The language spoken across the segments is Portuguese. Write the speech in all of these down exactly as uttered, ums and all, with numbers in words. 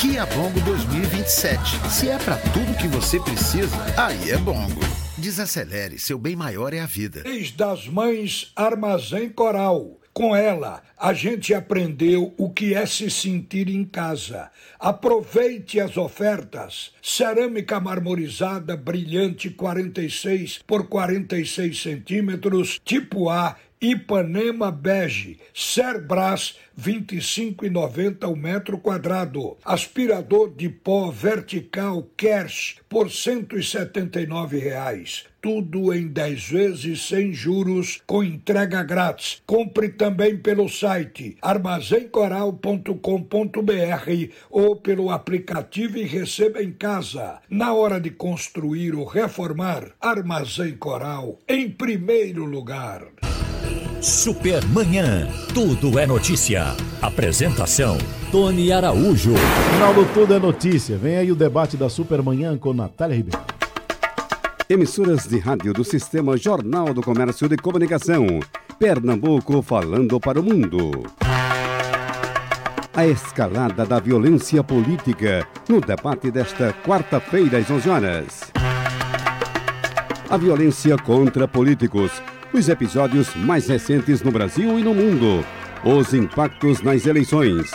Kia Bongo dois mil e vinte e sete. Se é pra tudo que você precisa, aí é Bongo. Desacelere, seu bem maior é a vida. Mês das Mães Armazém Coral. Com ela, a gente aprendeu o que é se sentir em casa. Aproveite as ofertas. Cerâmica marmorizada brilhante quarenta e seis por quarenta e seis centímetros, tipo A, Ipanema bege, Cerbras vinte e cinco reais e noventa centavos o metro quadrado. Aspirador de pó vertical Kersh por cento e setenta e nove reais. Tudo em dez vezes sem juros, com entrega grátis. Compre também pelo site armazém coral ponto com ponto br ou pelo aplicativo e receba em casa. Na hora de construir ou reformar, Armazém Coral em primeiro lugar. Supermanhã, tudo é notícia. Apresentação, Tony Araújo. Final do Tudo é Notícia. Vem aí o debate da Supermanhã com Natália Ribeiro. Emissoras de rádio do Sistema Jornal do Comércio de Comunicação. Pernambuco falando para o mundo. A escalada da violência política no debate desta quarta-feira às onze horas. A violência contra políticos. Os episódios mais recentes no Brasil e no mundo. Os impactos nas eleições.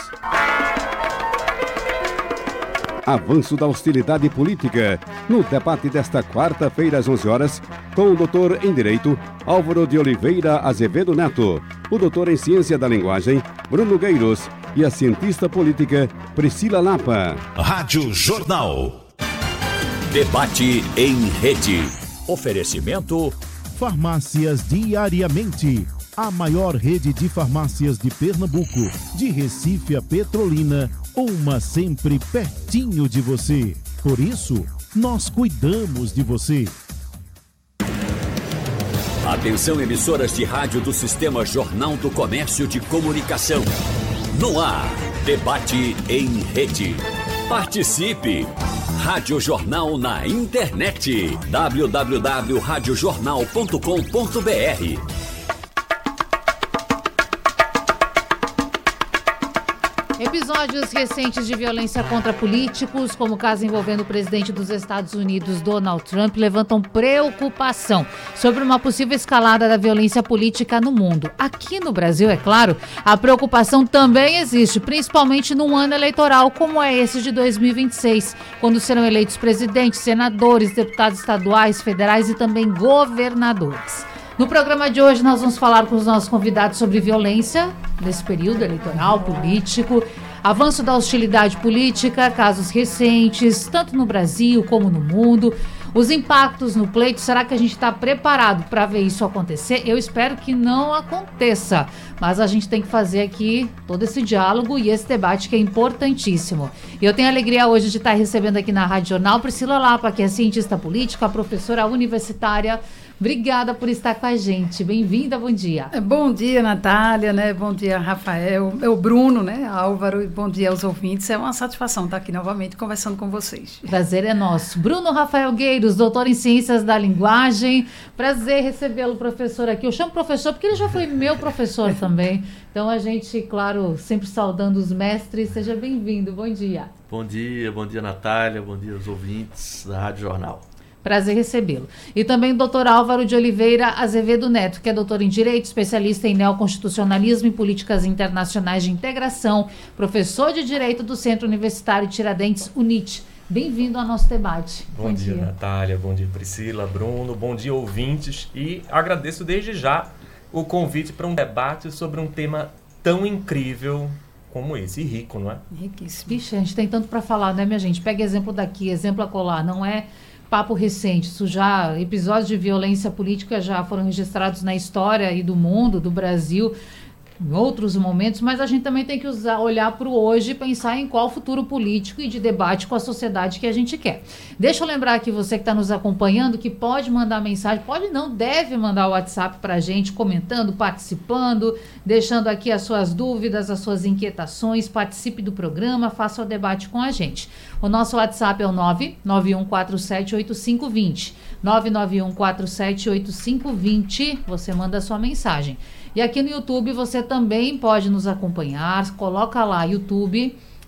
Avanço da hostilidade política. No debate desta quarta-feira às onze horas, com o doutor em Direito, Álvaro de Oliveira Azevedo Neto, o doutor em Ciência da Linguagem, Bruno Gueiros, e a cientista política, Priscila Lapa. Rádio Jornal. Debate em rede. Oferecimento... Farmácias Diariamente, a maior rede de farmácias de Pernambuco, de Recife a Petrolina, uma sempre pertinho de você. Por isso, nós cuidamos de você. Atenção, emissoras de rádio do Sistema Jornal do Comércio de Comunicação. No ar, debate em rede. Participe! Rádio Jornal na internet. w w w ponto rádio jornal ponto com ponto b r. Episódios recentes de violência contra políticos, como o caso envolvendo o presidente dos Estados Unidos, Donald Trump, levantam preocupação sobre uma possível escalada da violência política no mundo. Aqui no Brasil, é claro, a preocupação também existe, principalmente num ano eleitoral como é esse de dois mil e vinte e seis, quando serão eleitos presidentes, senadores, deputados estaduais, federais e também governadores. No programa de hoje nós vamos falar com os nossos convidados sobre violência nesse período eleitoral, político, avanço da hostilidade política, casos recentes, tanto no Brasil como no mundo, os impactos no pleito. Será que a gente está preparado para ver isso acontecer? Eu espero que não aconteça, mas a gente tem que fazer aqui todo esse diálogo e esse debate que é importantíssimo. E eu tenho a alegria hoje de estar recebendo aqui na Rádio Jornal Priscila Lapa, que é cientista política, professora universitária. Obrigada por estar com a gente. Bem-vinda, bom dia. Bom dia, Natália, né? Bom dia, Rafael, é o Bruno, né? Álvaro, e bom dia aos ouvintes. É uma satisfação estar aqui novamente conversando com vocês. Prazer é nosso. Bruno Rafael Gueiros, doutor em Ciências da Linguagem. Prazer recebê-lo, professor, aqui. Eu chamo professor porque ele já foi meu professor também. Então a gente, claro, sempre saudando os mestres. Seja bem-vindo, bom dia. Bom dia, bom dia, Natália, bom dia aos ouvintes da Rádio Jornal. Prazer recebê-lo. E também o doutor Álvaro de Oliveira Azevedo Neto, que é doutor em Direito, especialista em Neoconstitucionalismo e Políticas Internacionais de Integração, professor de Direito do Centro Universitário Tiradentes, UNIT. Bem-vindo ao nosso debate. Bom, bom dia, dia, Natália. Bom dia, Priscila, Bruno. Bom dia, ouvintes. E agradeço desde já o convite para um debate sobre um tema tão incrível como esse, e rico, não é? Riquíssimo. Bicho, a gente tem tanto para falar, né, minha gente? Pega exemplo daqui, exemplo acolá, não é papo recente. Isso já, episódios de violência política já foram registrados na história e do mundo, do Brasil, em outros momentos, mas a gente também tem que usar, olhar para o hoje e pensar em qual futuro político e de debate com a sociedade que a gente quer. Deixa eu lembrar aqui, você que está nos acompanhando, que pode mandar mensagem, pode não, deve mandar o WhatsApp para a gente, comentando, participando, deixando aqui as suas dúvidas, as suas inquietações, participe do programa, faça o debate com a gente. O nosso WhatsApp é o nove nove um quatro sete oito cinco dois zero, nove nove um quatro sete oito cinco dois zero, você manda a sua mensagem. E aqui no YouTube você também pode nos acompanhar, coloca lá YouTube,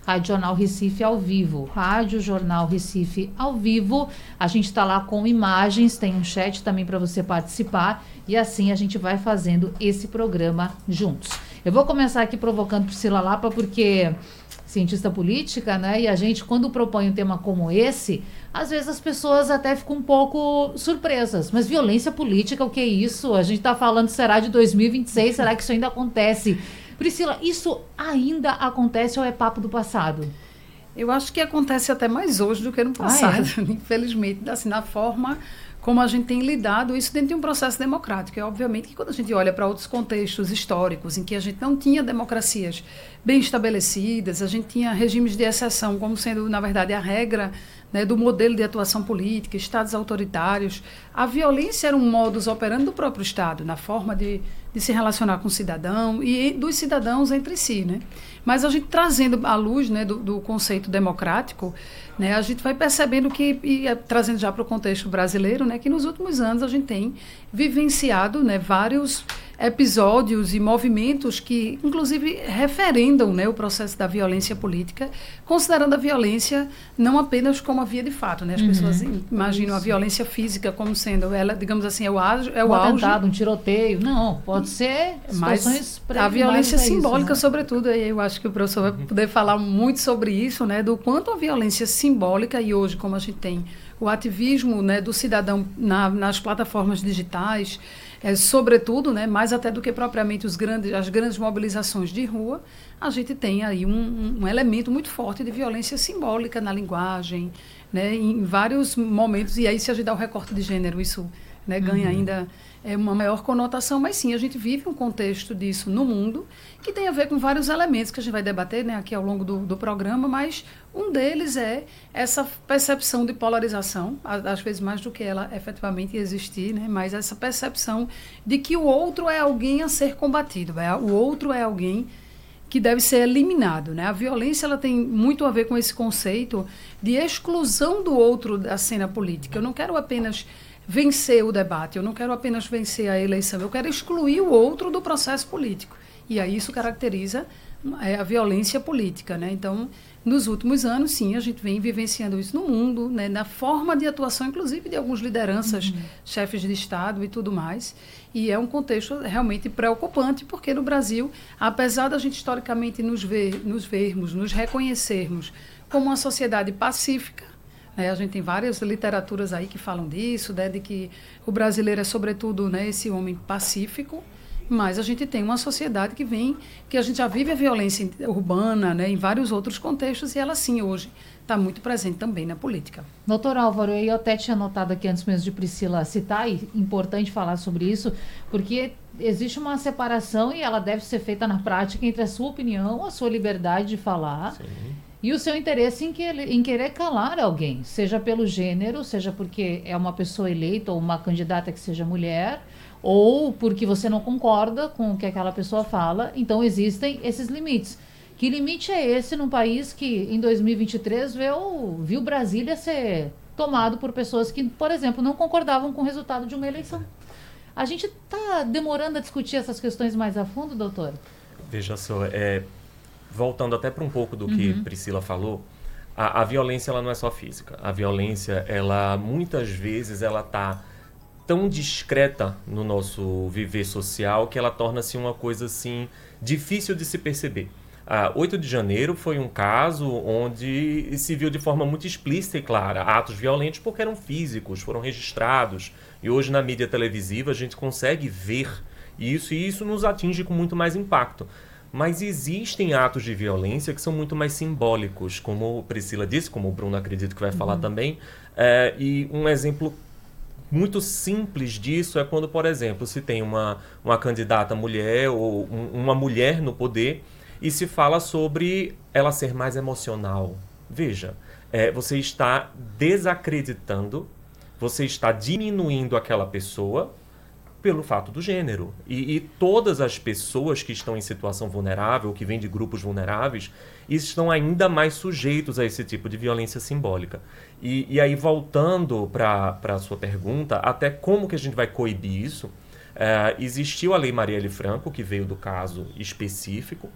Rádio Jornal Recife ao vivo. Rádio Jornal Recife ao vivo. A gente está lá com imagens, tem um chat também para você participar e assim a gente vai fazendo esse programa juntos. Eu vou começar aqui provocando Priscila Lapa porque cientista política, né? E a gente, quando propõe um tema como esse, às vezes as pessoas até ficam um pouco surpresas. Mas violência política, o que é isso? A gente está falando, será de dois mil e vinte e seis? Será que isso ainda acontece? Priscila, isso ainda acontece ou é papo do passado? Eu acho que acontece até mais hoje do que no passado, ah, é? Infelizmente, assim, na forma como a gente tem lidado isso dentro de um processo democrático. É obviamente que quando a gente olha para outros contextos históricos em que a gente não tinha democracias bem estabelecidas, a gente tinha regimes de exceção como sendo, na verdade, a regra, né, do modelo de atuação política, estados autoritários, a violência era um modus operandi do próprio Estado, na forma de, de se relacionar com o cidadão e dos cidadãos entre si, né? Mas a gente trazendo à luz, né, do, do conceito democrático, né, a gente vai percebendo que, e trazendo já para o contexto brasileiro, né, que nos últimos anos a gente tem vivenciado, né, vários episódios e movimentos que, inclusive, referendam, né, o processo da violência política, considerando a violência não apenas como a via de fato, né? As uhum. pessoas imaginam Isso. a violência física como sendo, ela, digamos assim, é o, auge, é o um auge. atentado, um tiroteio. Não, pode ser situações Mas a violência simbólica, isso, né? sobretudo, e eu acho que o professor vai poder falar muito sobre isso, né, do quanto a violência simbólica, e hoje, como a gente tem o ativismo, né, do cidadão na, nas plataformas digitais, é, sobretudo, né, mais até do que propriamente os grandes, as grandes mobilizações de rua, a gente tem aí um, um elemento muito forte de violência simbólica na linguagem, né, em vários momentos, e aí se a gente dá o recorte de gênero, isso, né, ganha uhum. ainda é, uma maior conotação, mas sim, a gente vive um contexto disso no mundo, que tem a ver com vários elementos que a gente vai debater, né, aqui ao longo do, do programa, mas um deles é essa percepção de polarização, às vezes mais do que ela efetivamente existir, né, mas essa percepção de que o outro é alguém a ser combatido, é, o outro é alguém que deve ser eliminado, né? A violência ela tem muito a ver com esse conceito de exclusão do outro da cena política. Eu não quero apenas vencer o debate, eu não quero apenas vencer a eleição, eu quero excluir o outro do processo político. E aí isso caracteriza é, a violência política, né? Então, nos últimos anos, sim, a gente vem vivenciando isso no mundo, né? Na forma de atuação, inclusive, de algumas lideranças, uhum. chefes de Estado e tudo mais. E é um contexto realmente preocupante, porque no Brasil, apesar da gente historicamente nos, ver, nos vermos, nos reconhecermos como uma sociedade pacífica, né? A gente tem várias literaturas aí que falam disso, né? De que o brasileiro é, sobretudo, né, esse homem pacífico, mas a gente tem uma sociedade que vem, que a gente já vive a violência urbana, né, em vários outros contextos, e ela sim, hoje, está muito presente também na política. Doutor Álvaro, eu até tinha notado aqui antes mesmo de Priscila citar, e é importante falar sobre isso, porque existe uma separação, e ela deve ser feita na prática, entre a sua opinião, a sua liberdade de falar, sim. e o seu interesse em, que, em querer calar alguém, seja pelo gênero, seja porque é uma pessoa eleita ou uma candidata que seja mulher, ou porque você não concorda com o que aquela pessoa fala. Então existem esses limites. Que limite é esse num país que em dois mil e vinte e três viu, viu Brasília ser tomado por pessoas que, por exemplo, não concordavam com o resultado de uma eleição? A gente está demorando a discutir essas questões mais a fundo, doutor? Veja só, é, voltando até para um pouco do que uhum. Priscila falou, a, a violência ela não é só física. A violência, ela muitas vezes, ela está tão discreta no nosso viver social que ela torna-se uma coisa assim difícil de se perceber. Ah, oito de janeiro foi um caso onde se viu de forma muito explícita e clara atos violentos porque eram físicos, foram registrados, e hoje na mídia televisiva a gente consegue ver isso, e isso nos atinge com muito mais impacto. Mas existem atos de violência que são muito mais simbólicos, como Priscila disse, como o Bruno acredito que vai falar uhum. também, é, e um exemplo muito simples disso é quando, por exemplo, se tem uma, uma candidata mulher ou um, uma mulher no poder e se fala sobre ela ser mais emocional. Veja, é, você está desacreditando, você está diminuindo aquela pessoa pelo fato do gênero. E, e todas as pessoas que estão em situação vulnerável, que vêm de grupos vulneráveis, estão ainda mais sujeitos a esse tipo de violência simbólica. E, e aí, voltando para a sua pergunta, até como que a gente vai coibir isso, é, existiu a Lei Marielle Franco, que veio do caso específico,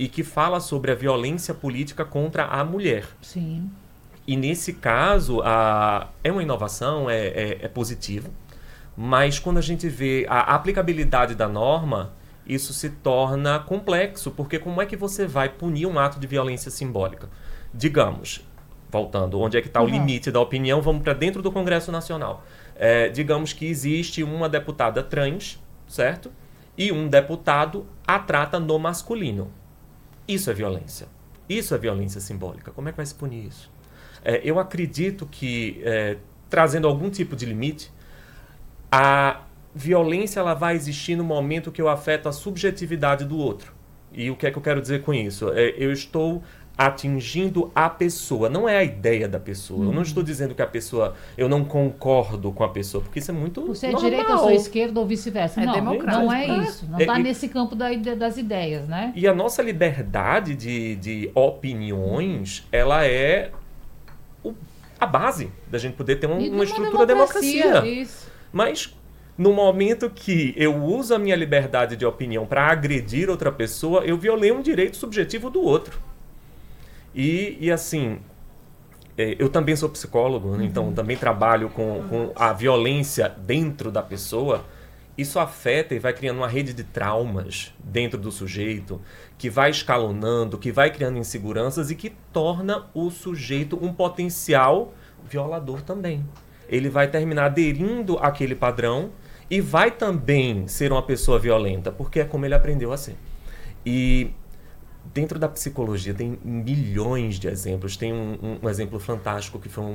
e que fala sobre a violência política contra a mulher. Sim. E nesse caso, a, é uma inovação, é, é, é positivo, mas quando a gente vê a aplicabilidade da norma, isso se torna complexo, porque como é que você vai punir um ato de violência simbólica? Digamos, voltando, onde é que está uhum. o limite da opinião? Vamos para dentro do Congresso Nacional. É, digamos que existe uma deputada trans, certo? E um deputado a trata no masculino. Isso é violência. Isso é violência simbólica. Como é que vai se punir isso? É, eu acredito que, é, trazendo algum tipo de limite, a violência ela vai existir no momento que eu afeto a subjetividade do outro. E o que é que eu quero dizer com isso? É, eu estou atingindo a pessoa, não é a ideia da pessoa. Uhum. Eu não estou dizendo que a pessoa, eu não concordo com a pessoa, porque isso é muito Você é normal. direita, eu sou esquerda ou vice-versa. É não, democrático. não é isso. Não está É, nesse campo da, das ideias, né? E a nossa liberdade de, de opiniões, ela é o, a base da gente poder ter um, uma, uma estrutura democracia. democracia. Isso. Mas no momento que eu uso a minha liberdade de opinião para agredir outra pessoa, eu violei um direito subjetivo do outro. E, e assim, é, eu também sou psicólogo, né? Então também trabalho com, com a violência dentro da pessoa. Isso afeta e vai criando uma rede de traumas dentro do sujeito, que vai escalonando, que vai criando inseguranças e que torna o sujeito um potencial violador também. Ele vai terminar aderindo àquele padrão e vai também ser uma pessoa violenta, porque é como ele aprendeu a ser. E dentro da psicologia tem milhões de exemplos. Tem um, um exemplo fantástico que foi um